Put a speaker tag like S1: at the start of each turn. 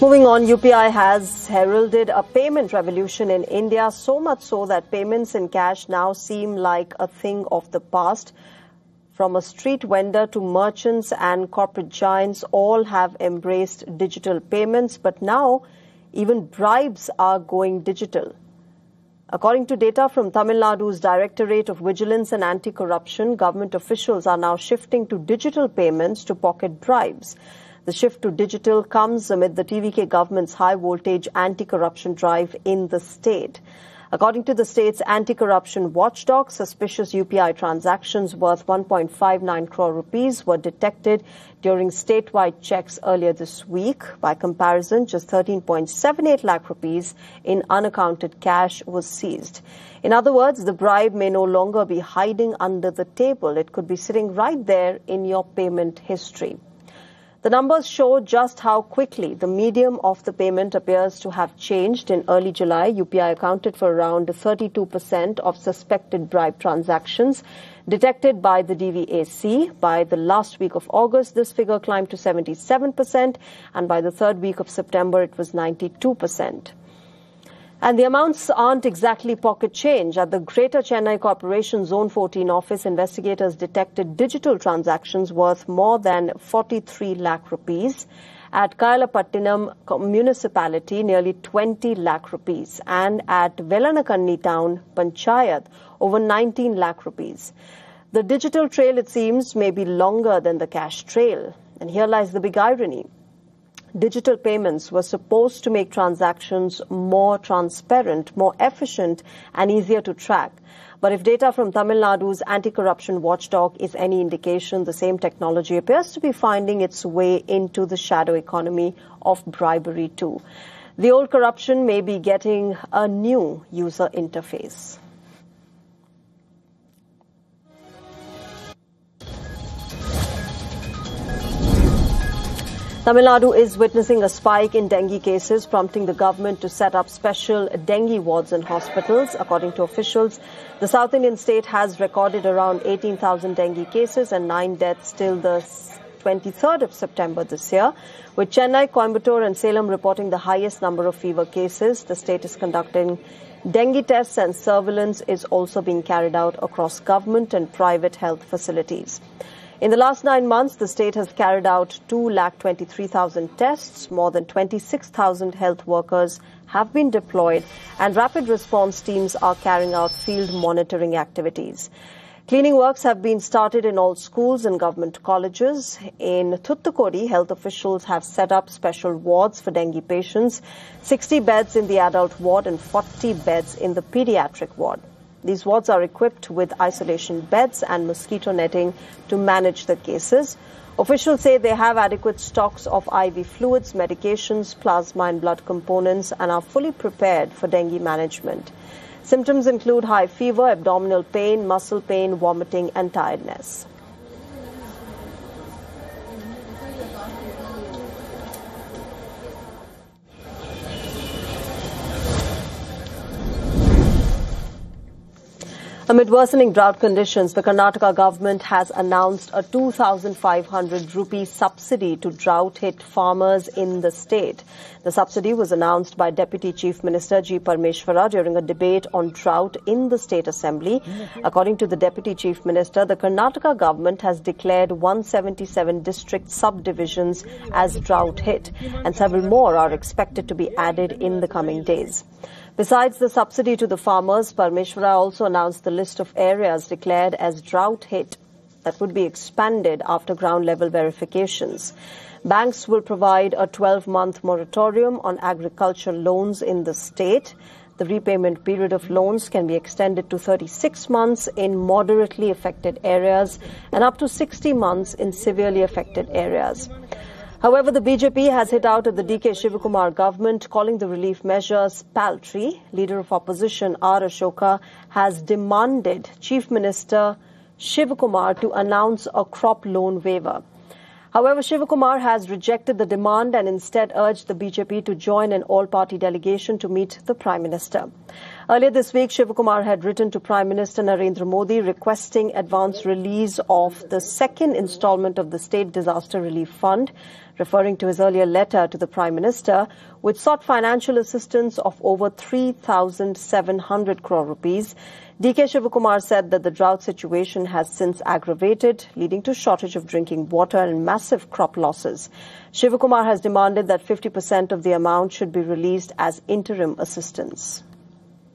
S1: Moving on, UPI has heralded a payment revolution in India, so much so that payments in cash now seem like a thing of the past. From a street vendor to merchants and corporate giants, all have embraced digital payments, but now even bribes are going digital. According to data from Tamil Nadu's Directorate of Vigilance and Anti-Corruption, government officials are now shifting to digital payments to pocket bribes. The shift to digital comes amid the TVK government's high-voltage anti-corruption drive in the state. According to the state's anti-corruption watchdog, suspicious UPI transactions worth 1.59 crore rupees were detected during statewide checks earlier this week. By comparison, just 13.78 lakh rupees in unaccounted cash was seized. In other words, the bribe may no longer be hiding under the table. It could be sitting right there in your payment history. The numbers show just how quickly the medium of the payment appears to have changed. In early July, UPI accounted for around 32% of suspected bribe transactions detected by the DVAC. By the last week of August, this figure climbed to 77%, and by the third week of September, it was 92%. And the amounts aren't exactly pocket change. At the Greater Chennai Corporation Zone 14 office, investigators detected digital transactions worth more than 43 lakh rupees. At Kailapattinam municipality, nearly 20 lakh rupees. And at Velanakanni town, Panchayat, over 19 lakh rupees. The digital trail, it seems, may be longer than the cash trail. And here lies the big irony. Digital payments were supposed to make transactions more transparent, more efficient, and easier to track. But if data from Tamil Nadu's anti-corruption watchdog is any indication, the same technology appears to be finding its way into the shadow economy of bribery too. The old corruption may be getting a new user interface. Tamil Nadu is witnessing a spike in dengue cases, prompting the government to set up special dengue wards in hospitals. According to officials, the South Indian state has recorded around 18,000 dengue cases and 9 deaths till the 23rd of September this year, with Chennai, Coimbatore and Salem reporting the highest number of fever cases. The state is conducting dengue tests and surveillance is also being carried out across government and private health facilities. In the last 9 months, the state has carried out 2,23,000 tests. More than 26,000 health workers have been deployed, and rapid response teams are carrying out field monitoring activities. Cleaning works have been started in all schools and government colleges. In Thuttukudi, health officials have set up special wards for dengue patients, 60 beds in the adult ward and 40 beds in the pediatric ward. These wards are equipped with isolation beds and mosquito netting to manage the cases. Officials say they have adequate stocks of IV fluids, medications, plasma and blood components and are fully prepared for dengue management. Symptoms include high fever, abdominal pain, muscle pain, vomiting and tiredness. Amid worsening drought conditions, the Karnataka government has announced a 2,500 rupee subsidy to drought-hit farmers in the state. The subsidy was announced by Deputy Chief Minister G. Parmeshwara during a debate on drought in the State Assembly. According to the Deputy Chief Minister, the Karnataka government has declared 177 district subdivisions as drought-hit, and several more are expected to be added in the coming days. Besides the subsidy to the farmers, Parmeshwara also announced the list of areas declared as drought-hit that would be expanded after ground-level verifications. Banks will provide a 12-month moratorium on agriculture loans in the state. The repayment period of loans can be extended to 36 months in moderately affected areas and up to 60 months in severely affected areas. However, the BJP has hit out at the DK Shivakumar government, calling the relief measures paltry. Leader of opposition R. Ashoka has demanded Chief Minister Shivakumar to announce a crop loan waiver. However, Shivakumar has rejected the demand and instead urged the BJP to join an all-party delegation to meet the Prime Minister. Earlier this week, Shivakumar had written to Prime Minister Narendra Modi requesting advance release of the second installment of the State Disaster Relief Fund, referring to his earlier letter to the Prime Minister, which sought financial assistance of over 3,700 crore rupees. DK Shivakumar said that the drought situation has since aggravated, leading to shortage of drinking water and massive crop losses. Shivakumar has demanded that 50% of the amount should be released as interim assistance.